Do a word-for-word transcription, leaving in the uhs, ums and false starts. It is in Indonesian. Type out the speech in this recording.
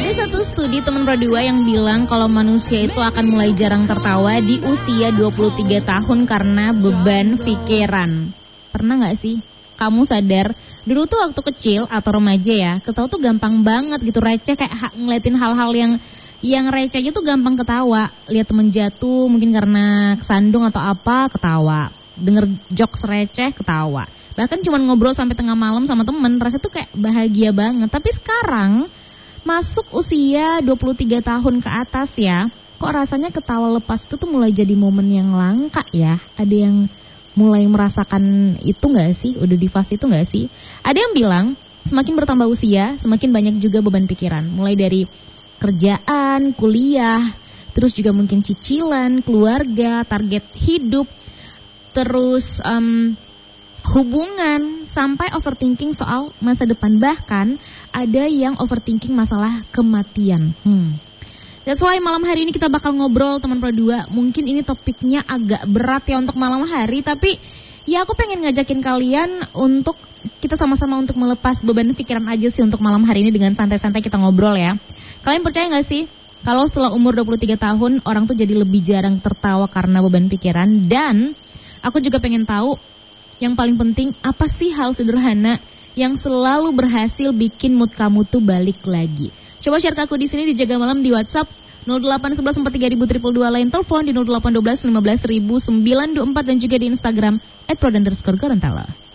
Ada satu studi teman berdua yang bilang kalau manusia itu akan mulai jarang tertawa di usia dua puluh tiga tahun karena beban pikiran. Pernah gak sih kamu sadar dulu tuh waktu kecil atau remaja ya, ketawa tuh gampang banget gitu, receh, kayak ha- ngeliatin hal-hal yang yang receh aja tuh gampang ketawa. Lihat temen jatuh mungkin karena kesandung atau apa, ketawa. Denger jokes receh, ketawa. Bahkan cuma ngobrol sampai tengah malam sama temen, rasanya tuh kayak bahagia banget. Tapi sekarang masuk usia dua puluh tiga tahun ke atas ya, kok rasanya ketawa lepas itu tuh mulai jadi momen yang langka ya. Ada yang mulai merasakan itu gak sih? Udah di fase itu gak sih? Ada yang bilang semakin bertambah usia, semakin banyak juga beban pikiran. Mulai dari kerjaan, kuliah, terus juga mungkin cicilan, keluarga, target hidup, terus um, hubungan, sampai overthinking soal masa depan. Bahkan ada yang overthinking masalah kematian. Hmm. That's why malam hari ini kita bakal ngobrol teman Pro dua. Mungkin ini topiknya agak berat ya untuk malam hari, tapi ya aku pengen ngajakin kalian untuk kita sama-sama untuk melepas beban pikiran aja sih untuk malam hari ini dengan santai-santai kita ngobrol ya. Kalian percaya gak sih kalau setelah umur dua puluh tiga tahun orang tuh jadi lebih jarang tertawa karena beban pikiran? Dan aku juga pengen tahu yang paling penting, apa sih hal sederhana yang selalu berhasil bikin mood kamu tuh balik lagi? Coba share ke aku di sini di Jaga Malam di WhatsApp nol delapan satu satu empat tiga nol nol nol dua lain telepon di nol delapan satu dua lima belas sembilan dua empat dan juga di Instagram et prod underscore gorontalo.